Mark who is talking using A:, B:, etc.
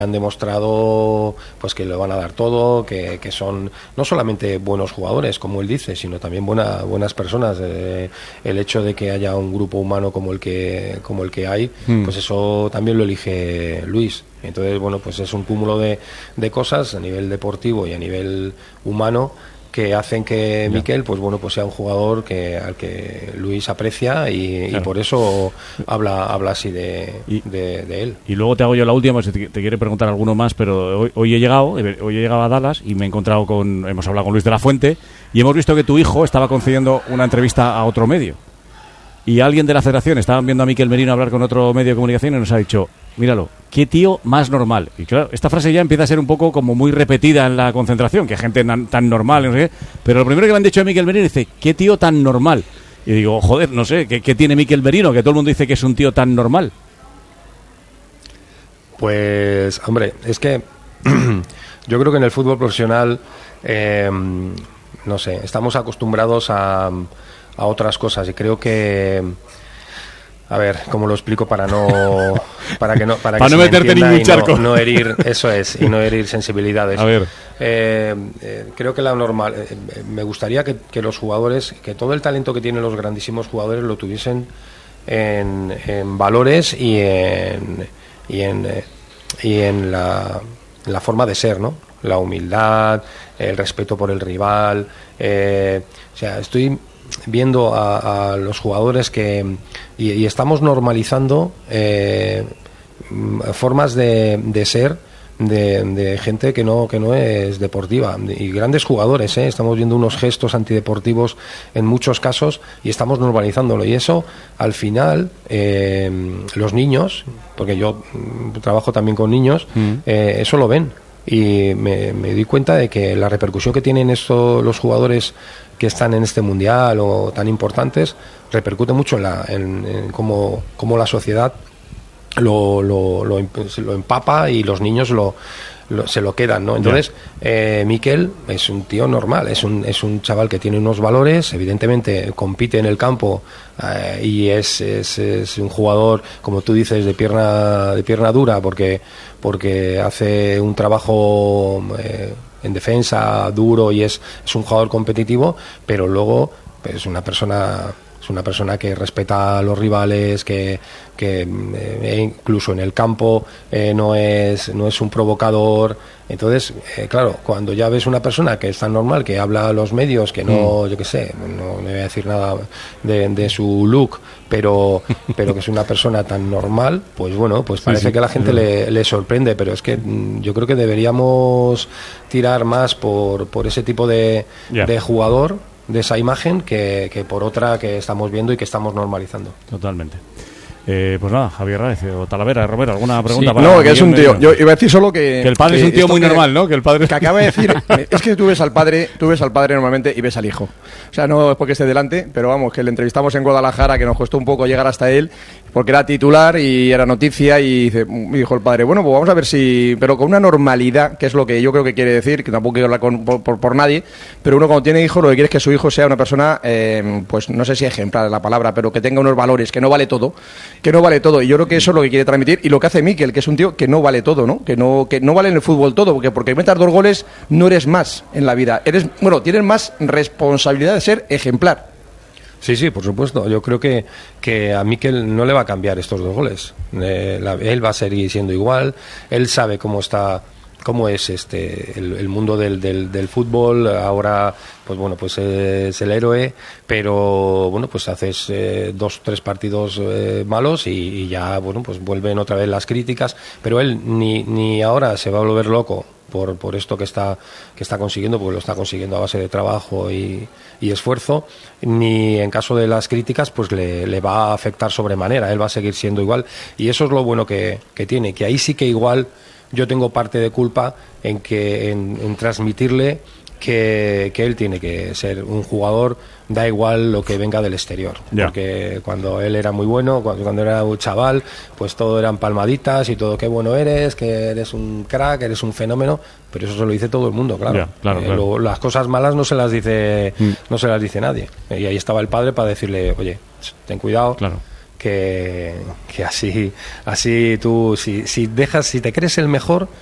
A: han demostrado pues que lo van a dar todo, que son no solamente buenos jugadores, como él dice, sino también buenas personas. El hecho de que haya un grupo humano como el que hay, pues eso también lo elige Luis. Entonces, bueno, pues es un cúmulo de cosas a nivel deportivo y a nivel humano que hacen que Mikel, pues bueno, pues sea un jugador al que Luis aprecia y por eso habla así de él.
B: Y luego te hago yo la última, si te quiere preguntar alguno más, pero hoy he llegado a Dallas y me he encontrado hemos hablado con Luis de la Fuente y hemos visto que tu hijo estaba concediendo una entrevista a otro medio. Y alguien de la federación, estaban viendo a Mikel Merino hablar con otro medio de comunicación y nos ha dicho, míralo, qué tío más normal. Y claro, esta frase ya empieza a ser un poco como muy repetida en la concentración, que gente tan normal, no sé qué. Pero lo primero que me han dicho de Mikel Merino dice, qué tío tan normal. Y digo, joder, no sé, ¿qué tiene Mikel Merino? Que todo el mundo dice que es un tío tan normal.
A: Pues, hombre, es que yo creo que en el fútbol profesional, no sé, estamos acostumbrados a otras cosas y creo que, a ver, ¿cómo lo explico para no
B: meterte en ningún charco?
A: No herir, eso es, y no herir sensibilidades.
B: A ver.
A: Creo que me gustaría que los jugadores, que todo el talento que tienen los grandísimos jugadores lo tuviesen en valores y en la forma de ser, ¿no? La humildad, el respeto por el rival, o sea, estoy viendo a los jugadores y estamos normalizando formas de ser de gente que no es deportiva, y grandes jugadores, estamos viendo unos gestos antideportivos en muchos casos y estamos normalizándolo, y eso al final los niños, porque yo trabajo también con niños, eso lo ven. Y me di cuenta de que la repercusión que tienen los jugadores que están en este mundial o tan importantes repercute mucho en cómo la sociedad lo empapa y los niños se lo quedan, ¿no? Entonces, Mikel es un tío normal, es un chaval que tiene unos valores, evidentemente compite en el campo y es un jugador, como tú dices, de pierna dura, porque hace un trabajo en defensa duro y es un jugador competitivo, pero luego es una persona que respeta a los rivales, que incluso en el campo no es un provocador. Entonces, claro, cuando ya ves una persona que es tan normal, que habla a los medios, que no, yo qué sé, no me voy a decir nada de su look, pero que es una persona tan normal, pues bueno, pues parece que a la gente le sorprende, pero es que yo creo que deberíamos tirar más por ese tipo de jugador, de esa imagen, que por otra que estamos viendo y que estamos normalizando.
B: Totalmente. Pues nada, Javier Ráez o Talavera, Romero, ¿alguna pregunta?
C: Sí, no, que es un tío. Yo iba a decir solo que
B: el padre es un tío muy normal, ¿no? Que el padre
C: que acaba de decir, es que tú ves al padre normalmente y ves al hijo. O sea, no es porque esté delante, pero vamos, que le entrevistamos en Guadalajara, que nos costó un poco llegar hasta él, porque era titular y era noticia, y dijo el padre, bueno, pues vamos a ver si... Pero con una normalidad, que es lo que yo creo que quiere decir, que tampoco quiero hablar por nadie, pero uno cuando tiene hijos lo que quiere es que su hijo sea una persona, pues no sé si ejemplar es la palabra, pero que tenga unos valores, que no vale todo, y yo creo que eso es lo que quiere transmitir, y lo que hace Mikel, que es un tío que no vale todo, ¿no? Que no vale en el fútbol todo, porque metas 2 goles no eres más en la vida, tienes más responsabilidad de ser ejemplar.
A: Sí, por supuesto. Yo creo que a Mikel no le va a cambiar estos 2 goles. Él va a seguir siendo igual. Él sabe cómo es el mundo del fútbol. Ahora, pues bueno, pues es el héroe, pero bueno, pues haces 2-3 partidos malos y ya, bueno, pues vuelven otra vez las críticas. Pero él ni ahora se va a volver loco por esto que está consiguiendo, porque lo está consiguiendo a base de trabajo y esfuerzo, ni en caso de las críticas pues le va a afectar sobremanera. Él va a seguir siendo igual, y eso es lo bueno que tiene, que ahí sí que igual yo tengo parte de culpa en transmitirle que él tiene que ser un jugador, da igual lo que venga del exterior, porque cuando él era muy bueno, cuando era un chaval, pues todo eran palmaditas y todo, qué bueno eres, que eres un crack, eres un fenómeno, pero eso se lo dice todo el mundo, claro. Claro. Las cosas malas no se las dice nadie, y ahí estaba el padre para decirle, oye, ten cuidado, que así tú, si te crees el mejor,